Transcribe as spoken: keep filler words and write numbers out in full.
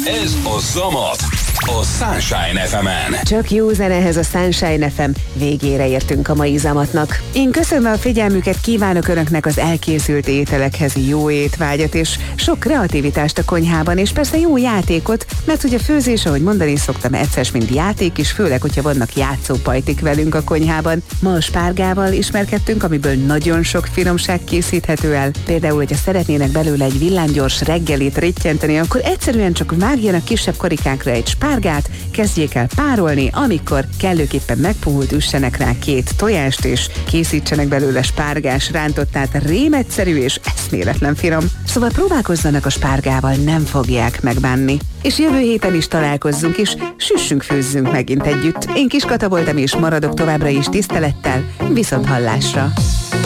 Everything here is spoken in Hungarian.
Ez a Zamat, a Sunshine ef emen. Csak jó zenehez a Sunshine ef em. Végére értünk a mai Zamatnak. Én köszönöm a figyelmüket, kívánok Önöknek az elkészült ételekhez jó étvágyat, és sok kreativitást a konyhában, és persze jó játékot, mert ugye a főzés, ahogy mondani szoktam, egyszer mint játék is, főleg, hogyha vannak játszópajtik velünk a konyhában. Ma a spárgával ismerkedtünk, amiből nagyon sok finomság készíthető el. Például, hogyha szeretnének belőle egy villámgyors reggelit rittyenteni, akkor egyszerűen csak vágjanak kisebb karikákra egy spárgát, kezdjék el párolni, amikor kellőképpen megpuhult, üssenek rá két tojást, és készítsenek belőle spárgás rántottát, rémegyszerű és eszméletlen finom. Szóval próbálkozzanak a spárgával, nem fogják megbánni. És jövő héten is találkozzunk, és süssünk, főzzünk megint együtt. Én Kis Kata voltam, és maradok továbbra is tisztelettel, viszont hallásra.